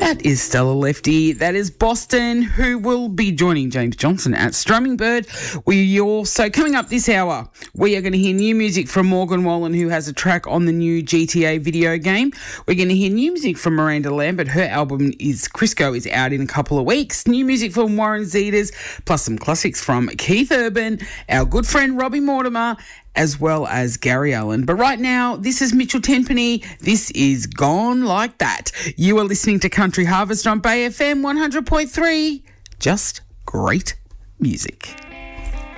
That is Stella Lefty. That is Boston, who will be joining James Johnson at Strumming Bird. We also, coming up this hour, we are going to hear new music from Morgan Wallen, who has a track on the new GTA video game. We're going to hear new music from Miranda Lambert. Her album is Crisco is out in a couple of weeks. New music from Warren Zetas, plus some classics from Keith Urban, our good friend Robbie Mortimer, as well as Gary Allen. But right now, this is Mitchell Tenpenny. This is Gone Like That. You are listening to Country Harvest on Bay FM 100.3. Just great music.